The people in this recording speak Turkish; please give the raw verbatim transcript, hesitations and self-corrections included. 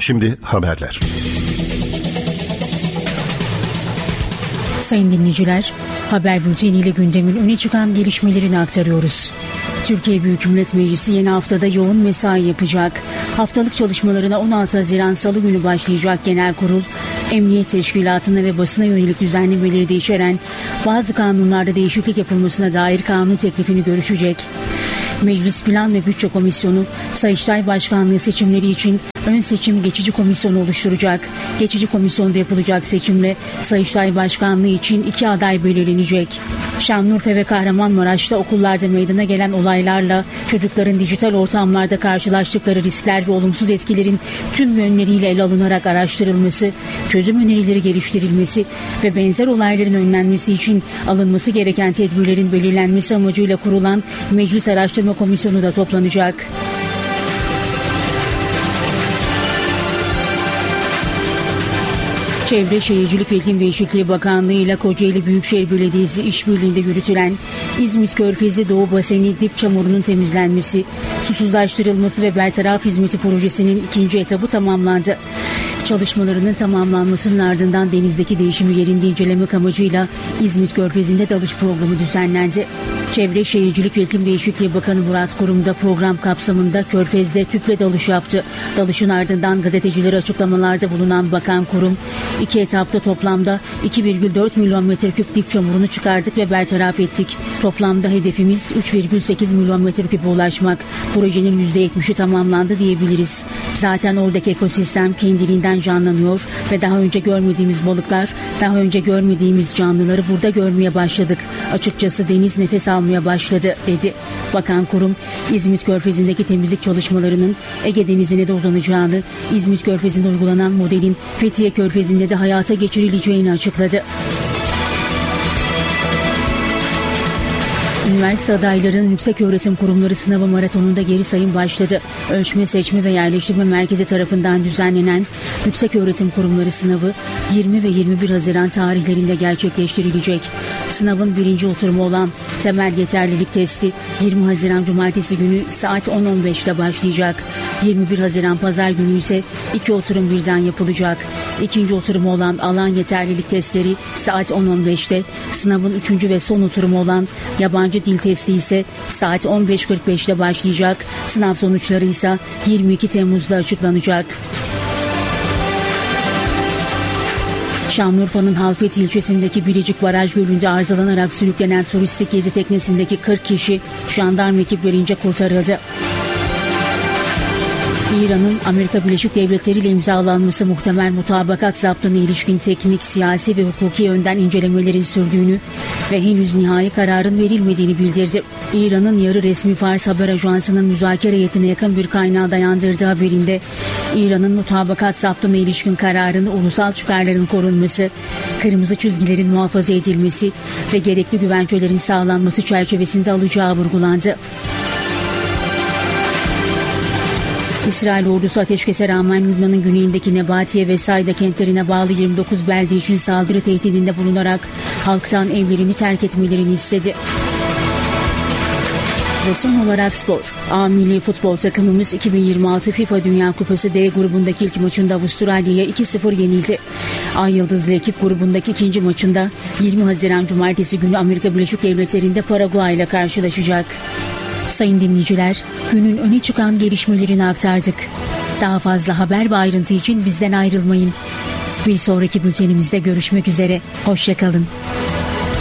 Şimdi haberler. Sayın dinleyiciler, haber bülteniyle gündemin öne çıkan gelişmelerini aktarıyoruz. Türkiye Büyük Millet Meclisi yeni haftada yoğun mesai yapacak. Haftalık çalışmalarına on altı Haziran Salı günü başlayacak genel kurul, Emniyet Teşkilatı'na ve basına yönelik düzenlemeleri de içeren bazı kanunlarda değişiklik yapılmasına dair kanun teklifini görüşecek. Meclis Plan ve Bütçe Komisyonu, Sayıştay Başkanlığı seçimleri için ön seçim geçici komisyonu oluşturacak. Geçici komisyonda yapılacak seçimle Sayıştay Başkanlığı için iki aday belirlenecek. Şanlıurfa ve Kahramanmaraş'ta okullarda meydana gelen olaylarla çocukların dijital ortamlarda karşılaştıkları riskler ve olumsuz etkilerin tüm yönleriyle ele alınarak araştırılması, çözüm önerileri geliştirilmesi ve benzer olayların önlenmesi için alınması gereken tedbirlerin belirlenmesi amacıyla kurulan Meclis Araştırma Komisyonu da toplanacak. Çevre Şehircilik ve İklim Değişikliği Bakanlığı ile Kocaeli Büyükşehir Belediyesi işbirliğinde yürütülen İzmit Körfezi Doğu Baseni dip çamurunun temizlenmesi, susuzlaştırılması ve bertaraf hizmeti projesinin ikinci etabı tamamlandı. Çalışmalarının tamamlanmasının ardından denizdeki değişimi yerinde incelemek amacıyla İzmit Körfezi'nde dalış programı düzenlendi. Çevre Şehircilik ve İklim Değişikliği Bakanı Murat Kurum da program kapsamında Körfez'de tüple dalış yaptı. Dalışın ardından gazetecilere açıklamalarda bulunan Bakan Kurum, iki etapta toplamda iki virgül dört milyon metreküp dip çamurunu çıkardık ve bertaraf ettik. Toplamda hedefimiz üç virgül sekiz milyon metreküpe ulaşmak. Projenin yüzde yetmişi tamamlandı diyebiliriz. Zaten oradaki ekosistem kendiliğinden canlanıyor ve daha önce görmediğimiz balıklar, daha önce görmediğimiz canlıları burada görmeye başladık. Açıkçası deniz nefes almaya başladı, dedi. Bakan Kurum, İzmit Körfezi'ndeki temizlik çalışmalarının Ege Denizi'ne de uzanacağını, İzmit Körfezi'nde uygulanan modelin Fethiye Körfezi'nde de hayata geçirileceğini açıkladı. Üniversite adaylarının yükseköğretim kurumları sınavı maratonunda geri sayım başladı. Ölçme, Seçme ve Yerleştirme Merkezi tarafından düzenlenen yükseköğretim kurumları sınavı yirmi ve yirmi bir Haziran tarihlerinde gerçekleştirilecek. Sınavın birinci oturumu olan temel yeterlilik testi yirmi Haziran Cumartesi günü saat on on beşte başlayacak. yirmi bir Haziran Pazar günü ise iki oturum birden yapılacak. İkinci oturumu olan alan yeterlilik testleri saat on on beşte, sınavın üçüncü ve son oturumu olan yabancı dil testi ise saat on beş kırk beşte başlayacak. Sınav sonuçları ise yirmi iki Temmuz'da açıklanacak. Şanlıurfa'nın Halfeti ilçesindeki Biricik Baraj Gölü'nde arızalanarak sürüklenen turistik gezi teknesindeki kırk kişi jandarma ekiplerince kurtarıldı. İran'ın Amerika Birleşik Devletleri ile imzalanması muhtemel mutabakat zaptına ilişkin teknik, siyasi ve hukuki yönden incelemelerin sürdüğünü ve henüz nihai kararın verilmediğini bildirdi. İran'ın yarı resmi Fars haber ajansının müzakere heyetine yakın bir kaynağa dayandırdığı haberinde İran'ın mutabakat zaptına ilişkin kararın ulusal çıkarların korunması, kırmızı çizgilerin muhafaza edilmesi ve gerekli güvencelerin sağlanması çerçevesinde alacağı vurgulandı. İsrail ordusu ateşkese rağmen Lübnan'ın güneyindeki Nebatiye ve Sayda kentlerine bağlı yirmi dokuz belde için saldırı tehdidinde bulunarak halktan evlerini terk etmelerini istedi. Ve son olarak spor. A milli futbol takımımız iki bin yirmi altı FIFA Dünya Kupası D grubundaki ilk maçında Avustralya'ya iki sıfır yenildi. Ay Yıldızlı ekip grubundaki ikinci maçında yirmi Haziran Cumartesi günü Amerika Birleşik Devletleri'nde Paraguay ile karşılaşacak. Sayın dinleyiciler, günün öne çıkan gelişmelerini aktardık. Daha fazla haber ve ayrıntı için bizden ayrılmayın. Bir sonraki bültenimizde görüşmek üzere. Hoşça kalın.